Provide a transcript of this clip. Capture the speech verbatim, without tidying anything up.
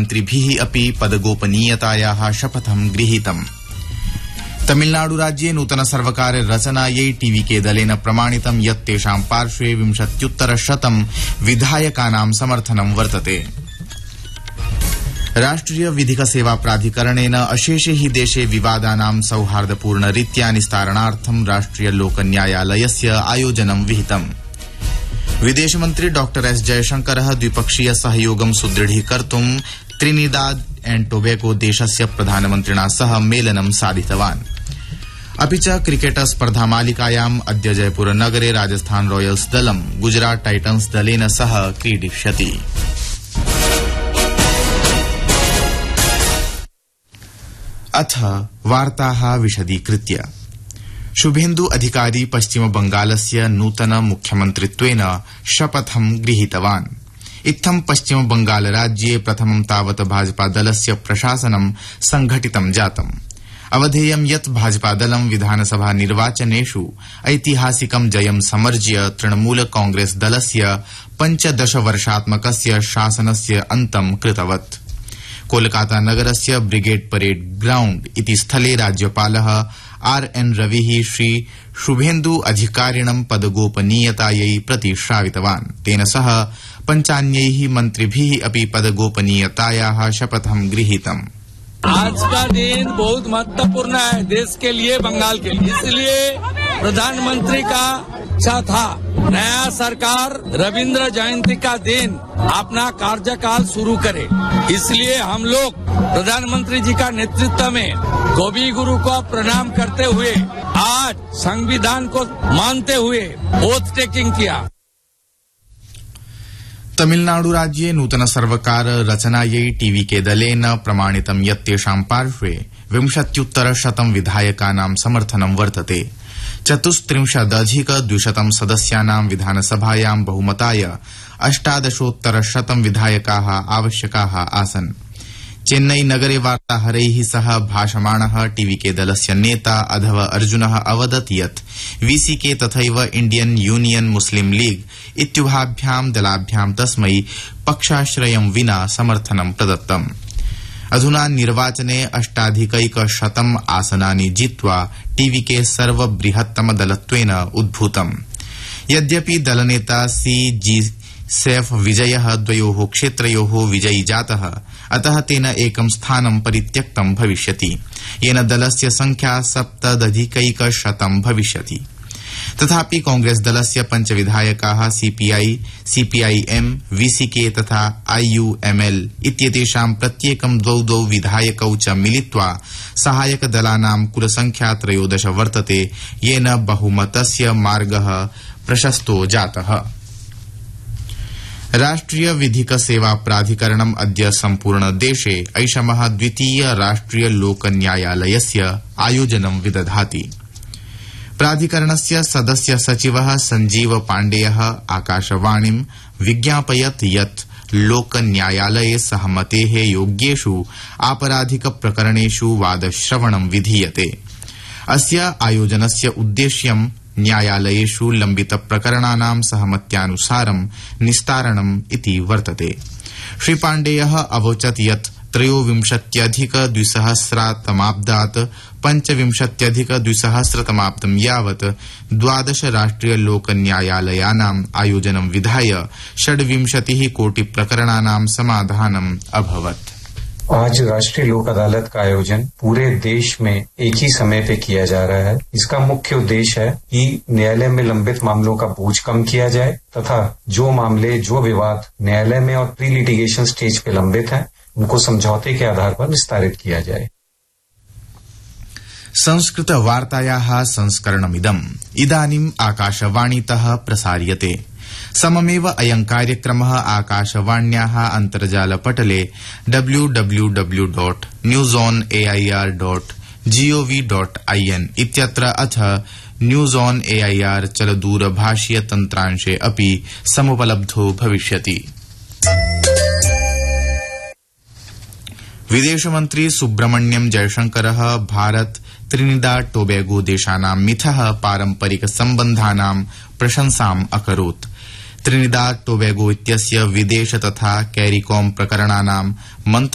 मन्त्रिभिः अपि पदगोपनीयतायाः शपथं गृहीतम्। तमिलनाडुराज्ये नूतन सर्वकार रचनायै टीवीके दलेन प्रमाणितं यत् तेषां पार्श्वे विंशत्युत्तर शतं विधायकानां समर्थनं वर्तते। राष्ट्रिय विधिक सेवा प्राधिकरणेन अशेषे हि देशे विवादानां सौहार्दपूर्ण रीत्या निस्तारणार्थं राष्ट्रिय लोक न्यायालयस्य आयोजनं विहितम्। विदेशमन्त्री डॉ एस जयशंकरः द्विपक्षीय सहयोगं सुदृढीकर्तुं त्रिनिदाद एण्ड टोबैगो देशस्य प्रधानमन्त्रिणा सह मेलनं साधितवान्। अपि च क्रिकेट स्पर्धा मालिकायाम् अद्य जयपुर नगरे राजस्थान रॉयल्स दलं गुजरात टाइटन्स दलेन सह क्रीडिष्यति। अथ वार्ताः विशदीकृत्य। शुभेन्दु अधिकारी पश्चिम बंगालस्य नूतन मुख्यमन्त्रित्वेन शपथं गृहीतवान्। इत्थं पश्चिम बंगाल राज्ये प्रथमं तावत् भाजपा दलस्य प्रशासनं संघटितं जातम्। अवधेयं यत् भाजपा दलं विधानसभा निर्वाचनेषु ऐतिहासिकं जयं समर्ज्य तृणमूल कांग्रेस दलस्य पञ्चदश वर्षात्मकस्य शासनस्य अन्तं कृतवत्। कोलकाता नगरस्य ब्रिगेड परेड ग्राउण्ड इति स्थले राज्यपालः आर एन रविः श्री शुभेन्दु अधिकारिणं पदगोपनीयतायै प्रतिश्रावितवान्। तेन सह पञ्चान्यैः मन्त्रिभिः अपि पदगोपनीयतायाः शपथं गृहीतम्। आज का दिन बहुत महत्वपूर्ण है देश के लिए, बंगाल के लिए, इसलिए प्रधानमंत्री का इच्छा था नया सरकार रविंद्र जयंती का दिन अपना कार्यकाल शुरू करे। इसलिए हम लोग प्रधानमंत्री जी का नेतृत्व में गोभी गुरु को प्रणाम करते हुए आज संविधान को मानते हुए ओथ टेकिंग किया। तमिलनाडु राज्ये नूतन सर्वकार रचनायै टीवीके दलेन प्रमाणितं यत् तेषां पार्श्वे विंशत्युत्तर शतं विधायकानां समर्थनं वर्तते। चतुस्त्रिंशदधिक द्विशतं सदस्यानां विधानसभायां बहुमताय अष्टादशोत्तर शतं विधायकाः आवश्यकाः आसन्। चेन्नई नगरे वार्ताहरैः सह भाषमाणः टीवीके दलस्य नेता अधव अर्जुनः अवदत् यत् वीसीके तथैव इंडियन यूनियन मुस्लिम लीग इत्युभाभ्यां दलाभ्यां तस्मै पक्षाश्रयं विना समर्थनं प्रदत्तम्। अधुना निर्वाचने अष्टाधिकैकशतम् आसनानि जित्वा टीवीके सर्वबृहत्तम दलत्वेन उद्भूतम्। यद्यपि दलनेता सी जी सैफ विजयः द्वयोः क्षेत्रयोः विजयी जातः, अतः तेन एकं स्थानं परित्यक्तं भविष्यति, येन दलस्य संख्या सप्तदधिकैकशतं भविष्यति। तथापि कांग्रेस दलस्य पञ्च विधायकाः सीपीआई, सीपीआईएम, वीसीके तथा आईयूएमएल इत्येतेषां प्रत्येकं द्वौ द्वौ विधायकौ च मिलित्वा सहायक दलानां कुलसंख्या त्रयोदश वर्तते, येन बहुमतस्य मार्गः प्रशस्तो जातः। राष्ट्रिय विधिक सेवा प्राधिकरणम् अद्य सम्पूर्ण देशे ऐषमः द्वितीय राष्ट्रिय लोक न्यायालयस्य आयोजनं विदधाति। प्राधिकरणस्य सदस्य सचिवः संजीव पाण्डेयः आकाशवाणीं विज्ञापयत् यत् लोक न्यायालये सहमतेः योग्येषु आपराधिक प्रकरणेषु वादश्रवणं विधीयते। अस्य आयोजनस्य उद्देश्यं न्यायालयेषु लम्बित प्रकरणानां सहमत्यानुसारं निस्तारणम् इति वर्तते। श्री पाण्डेयः अवोचत् यत् त्रयोविंशत्यधिक द्विसहस्रतमाब्दात् पञ्चविंशत्यधिक द्विसहस्रतमाब्दं यावत् द्वादश राष्ट्रिय लोक न्यायालयानाम् आयोजनं विधाय षड्विंशतिः कोटि प्रकरणानां समाधानम् अभवत्। आज राष्ट्रीय लोक अदालत का आयोजन पूरे देश में एक ही समय पे किया जा रहा है। इसका मुख्य उद्देश्य है कि न्यायालय में लंबित मामलों का बोझ कम किया जाए तथा जो मामले, जो विवाद न्यायालय में और प्री लिटिगेशन स्टेज पे लंबित हैं, उनको समझौते के आधार पर निस्तारित किया जाए। संस्कृत वार्तायाः संस्करणमिदम् इदानीम् आकाशवाणीतः प्रसार्यते। सममेव अयं कार्यक्रमः आकाशवाण्याः अन्तर्जालपटले W W W dot news on AIR dot gov dot IN इत्यत्र अथ न्यूज ऑन एआईआर चलदूरभाषीय तन्त्रांशे अपि समुपलब्धो भविष्यति। विदेशमन्त्री सुब्रह्मण्यम जयशंकरः भारत त्रिनिदाद टोबैगो देशानां मिथः पारम्परिक सम्बन्धानां प्रशंसाम् अकरोत्। त्रिनिदाद टोबैगो इत्यस्य विदेश तथा कैरिकॉम प्रकरणानां